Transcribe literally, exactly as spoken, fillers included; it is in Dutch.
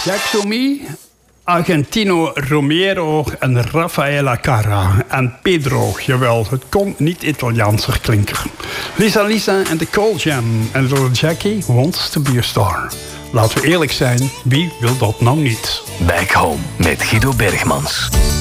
Jaxomi, Argentino Romero en Rafaela Carrà. En Pedro, jawel, het kon niet Italiaanser klinken. Lisa Lisa en de Cold Jam. En Little Jackie wants to be a star. Laten we eerlijk zijn, wie wil dat nou niet? Back Home met Guido Bergmans.